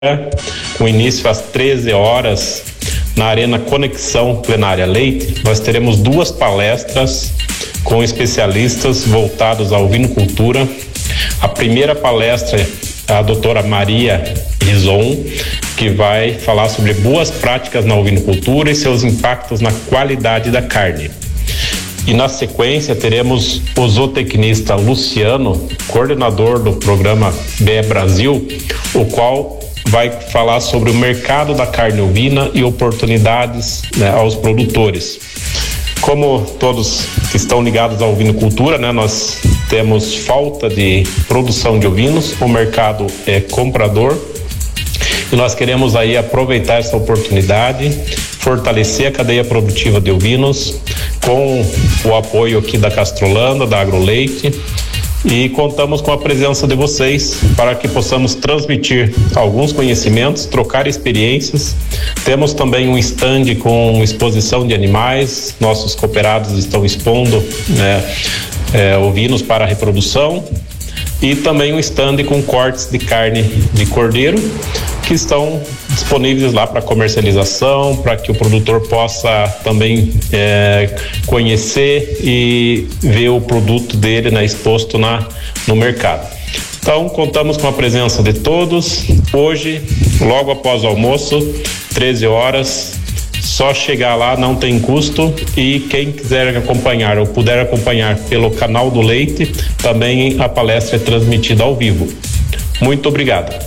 com início às 13 horas na Arena Conexão Plenária Leite. Nós teremos 2 palestras com especialistas voltados à ovinocultura. A primeira palestra é a doutora Maria Rison, que vai falar sobre boas práticas na ovinocultura e seus impactos na qualidade da carne. E na sequência teremos o zootecnista Luciano, coordenador do programa BE Brasil, o qual vai falar sobre o mercado da carne ovina e oportunidades, né, aos produtores. Como todos que estão ligados à ovinocultura, né, nós temos falta de produção de ovinos, o mercado é comprador e nós queremos aí aproveitar essa oportunidade, fortalecer a cadeia produtiva de ovinos com o apoio aqui da Castrolanda, da AgroLeite, e contamos com a presença de vocês para que possamos transmitir alguns conhecimentos, trocar experiências. Temos também um stand com exposição de animais, nossos cooperados estão expondo, né, ovinos para reprodução, e também um stand com cortes de carne de cordeiro que estão disponíveis lá para comercialização, para que o produtor possa também conhecer e ver o produto dele, né, exposto no mercado. Então, contamos com a presença de todos. Hoje, logo após o almoço, 13 horas, só chegar lá, não tem custo, e quem quiser acompanhar ou puder acompanhar pelo canal do Leite, também a palestra é transmitida ao vivo. Muito obrigado.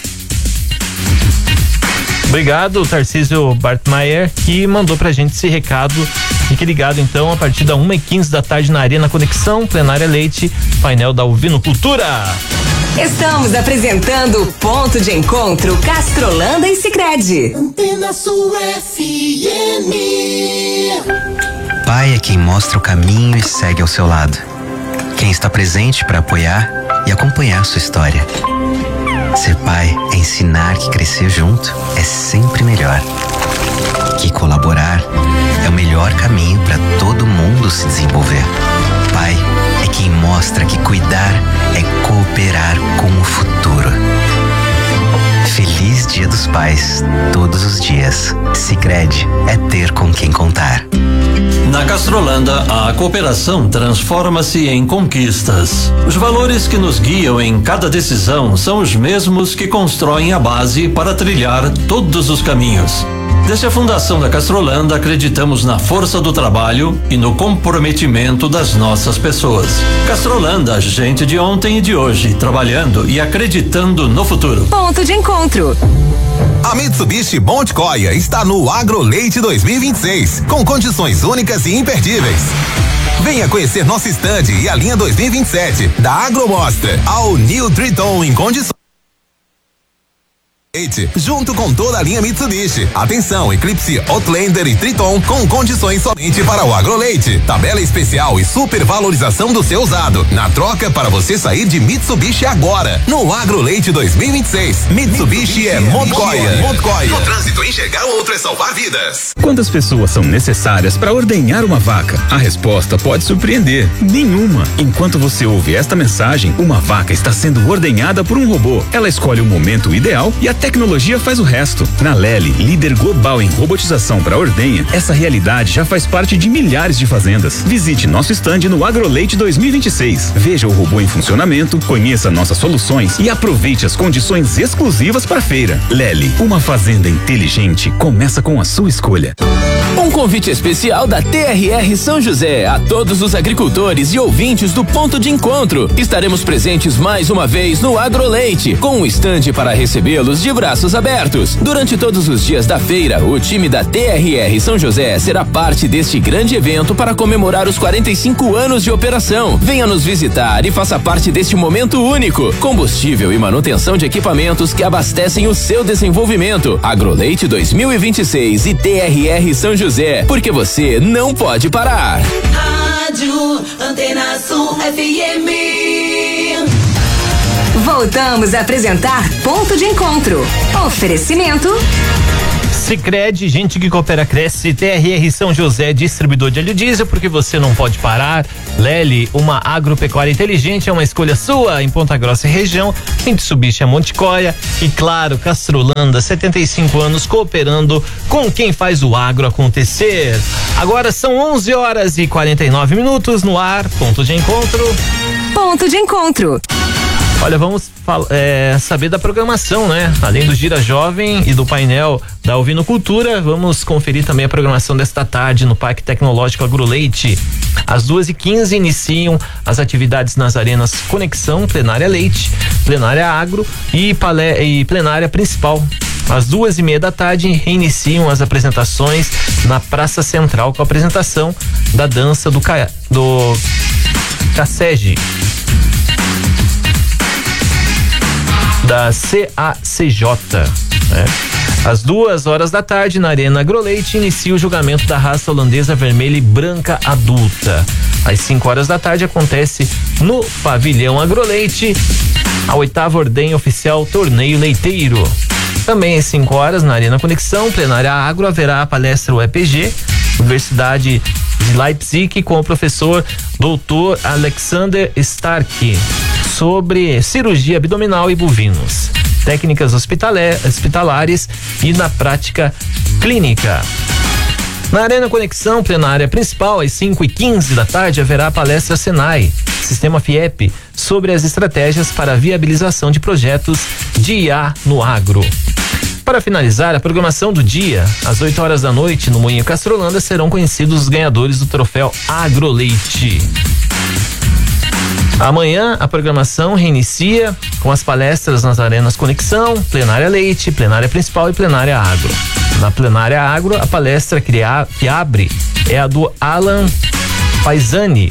Obrigado, Tarcísio Bartmeier, que mandou pra gente esse recado. Fique ligado então, a partir da 1h15 da tarde na Arena Conexão Plenária Leite, painel da ovinocultura. Estamos apresentando o Ponto de Encontro Castrolanda e Sicredi. Antena Sul FM. Pai é quem mostra o caminho e segue ao seu lado. Quem está presente para apoiar e acompanhar sua história. Ser pai é ensinar que crescer junto é sempre melhor. Que colaborar é o melhor caminho para todo mundo se desenvolver. Pai é quem mostra que cuidar é cooperar com o futuro. Feliz Dia dos Pais, todos os dias. Sicredi é ter com quem contar. Na Castrolanda, a cooperação transforma-se em conquistas. Os valores que nos guiam em cada decisão são os mesmos que constroem a base para trilhar todos os caminhos. Desde a fundação da Castrolanda, acreditamos na força do trabalho e no comprometimento das nossas pessoas. Castrolanda, gente de ontem e de hoje, trabalhando e acreditando no futuro. Ponto de Encontro. A Mitsubishi Montcoia está no AgroLeite 2026, com condições únicas e imperdíveis. Venha conhecer nosso stand e a linha 2027 da Agromostra, ao New Triton em condições. Junto com toda a linha Mitsubishi. Atenção, Eclipse, Outlander e Triton com condições somente para o AgroLeite. Tabela especial e supervalorização do seu usado. Na troca para você sair de Mitsubishi agora. No AgroLeite 2026. Mitsubishi é Montcoia. No trânsito, enxergar o outro é salvar vidas. Quantas pessoas são necessárias para ordenhar uma vaca? A resposta pode surpreender. Nenhuma. Enquanto você ouve esta mensagem, uma vaca está sendo ordenhada por um robô. Ela escolhe o momento ideal e a tecnologia faz o resto. Na Lely, líder global em robotização para ordenha, essa realidade já faz parte de milhares de fazendas. Visite nosso stand no AgroLeite 2026. Veja o robô em funcionamento, conheça nossas soluções e aproveite as condições exclusivas para a feira. Lely, uma fazenda inteligente, começa com a sua escolha. Um convite especial da TRR São José a todos os agricultores e ouvintes do Ponto de Encontro. Estaremos presentes mais uma vez no AgroLeite, com um estande para recebê-los de braços abertos. Durante todos os dias da feira, o time da TRR São José será parte deste grande evento para comemorar os 45 anos de operação. Venha nos visitar e faça parte deste momento único. Combustível e manutenção de equipamentos que abastecem o seu desenvolvimento. AgroLeite 2026 e TRR São José, porque você não pode parar. Rádio Antena Sul FM. Voltamos a apresentar Ponto de Encontro. Oferecimento Sicredi, gente que coopera cresce. TRR São José, distribuidor de óleo diesel, porque você não pode parar. Lely, uma agropecuária inteligente, é uma escolha sua em Ponta Grossa e região. Mitsubishi é Monticoia e claro, Castrolanda, 75 anos cooperando com quem faz o agro acontecer. Agora são 11h49 no ar, ponto de encontro. Ponto de encontro. Olha, vamos saber da programação, né? Além do Gira Jovem e do painel da Ovinocultura, vamos conferir também a programação desta tarde no Parque Tecnológico Agroleite. Às 2h15 iniciam as atividades nas arenas Conexão, Plenária Leite, Plenária Agro e Plenária Principal. Às 2h30 da tarde reiniciam as apresentações na Praça Central com a apresentação da dança do Cacege. Da CACJ, né? Às 2h da tarde, na Arena Agroleite, inicia o julgamento da raça holandesa vermelha e branca adulta. Às 5h da tarde acontece no Pavilhão Agroleite a 8ª ordem oficial Torneio Leiteiro. Também às 5h na Arena Conexão, Plenária Agro, haverá a palestra UEPG, Universidade de Leipzig, com o professor Dr. Alexander Stark, sobre cirurgia abdominal e bovinos, técnicas hospitalares e na prática clínica. Na Arena Conexão, Plenária Principal, às 5h15 da tarde, haverá a palestra Senai, Sistema FIEP, sobre as estratégias para a viabilização de projetos de IA no agro. Para finalizar a programação do dia, às 8h da noite, no Moinho Castrolanda, serão conhecidos os ganhadores do troféu Agroleite. Amanhã a programação reinicia com as palestras nas arenas Conexão, Plenária Leite, Plenária Principal e Plenária Agro. Na Plenária Agro, a palestra que abre é a do Alan Paisani,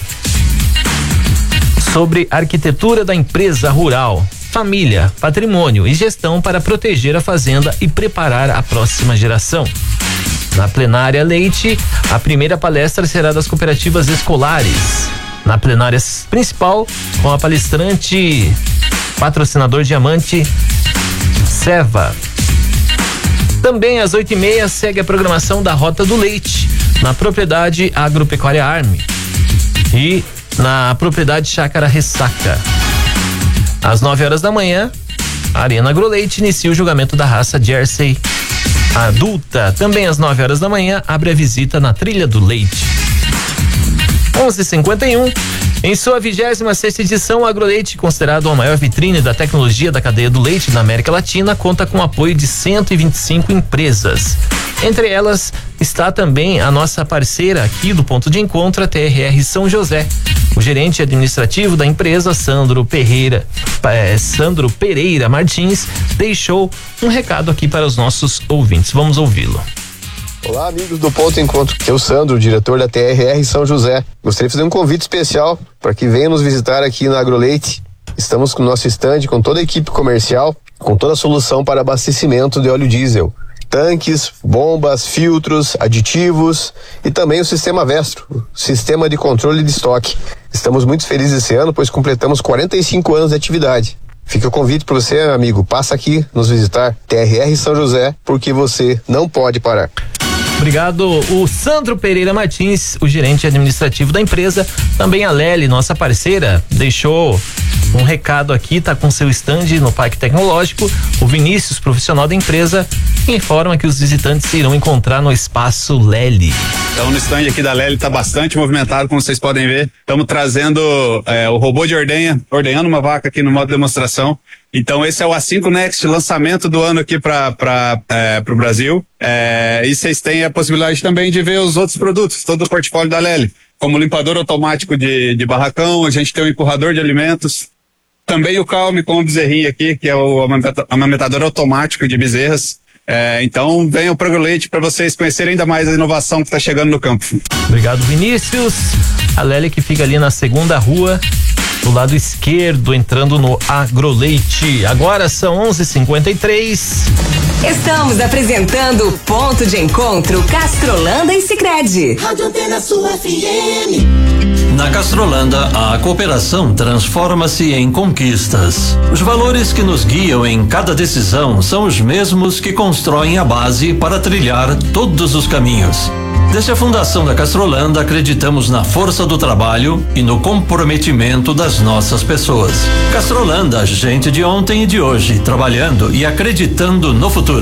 sobre arquitetura da empresa rural, família, patrimônio e gestão para proteger a fazenda e preparar a próxima geração. Na Plenária Leite, a primeira palestra será das cooperativas escolares. Na Plenária Principal, com a palestrante patrocinador Diamante Seva. Também às 8h30 segue a programação da Rota do Leite, na propriedade Agropecuária Arme e na propriedade Chácara Ressaca. Às 9h da manhã, a Arena Agroleite inicia o julgamento da raça Jersey adulta. Também às 9h da manhã, abre a visita na Trilha do Leite. 11h51, em sua 26ª edição, o Agroleite, considerado a maior vitrine da tecnologia da cadeia do leite na América Latina, conta com o apoio de 125 empresas. Entre elas está também a nossa parceira aqui do ponto de encontro, a TRR São José. O gerente administrativo da empresa, Sandro Pereira Martins, deixou um recado aqui para os nossos ouvintes. Vamos ouvi-lo. Olá, amigos do Ponto Encontro. Eu, Sandro, diretor da TRR São José. Gostaria de fazer um convite especial para que venham nos visitar aqui na Agroleite. Estamos com o nosso estande, com toda a equipe comercial, com toda a solução para abastecimento de óleo diesel. Tanques, bombas, filtros, aditivos e também o sistema Vestro, o sistema de controle de estoque. Estamos muito felizes esse ano, pois completamos 45 anos de atividade. Fica o convite para você, amigo, passa aqui nos visitar, TRR São José, porque você não pode parar. Obrigado, o Sandro Pereira Martins, o gerente administrativo da empresa. Também a Lely, nossa parceira, deixou um recado aqui, tá com seu stand no Parque Tecnológico. O Vinícius, profissional da empresa, informa que os visitantes irão encontrar no espaço Lely. Então, no stand aqui da Lely tá bastante movimentado, como vocês podem ver. Estamos trazendo o robô de ordenhando uma vaca aqui no modo demonstração. Então, esse é o A5 Next, lançamento do ano aqui pro Brasil. E vocês têm a possibilidade também de ver os outros produtos, todo o portfólio da Lely, como limpador automático de barracão, a gente tem o empurrador de alimentos, também o Calme com o bezerrinho aqui, que é o amamentador automático de bezerras. Então venham para o Agroleite para vocês conhecerem ainda mais a inovação que está chegando no campo. Obrigado, Vinícius. A Lely, que fica ali na segunda rua, do lado esquerdo, entrando no Agroleite. Agora são 11h53. Estamos apresentando Ponto de Encontro Castrolanda e Sicredi. Rádio Antena Sul FM. Na Castrolanda, a cooperação transforma-se em conquistas. Os valores que nos guiam em cada decisão são os mesmos que constroem a base para trilhar todos os caminhos. Desde a fundação da Castrolanda, acreditamos na força do trabalho e no comprometimento das nossas pessoas. Castrolanda, gente de ontem e de hoje, trabalhando e acreditando no futuro.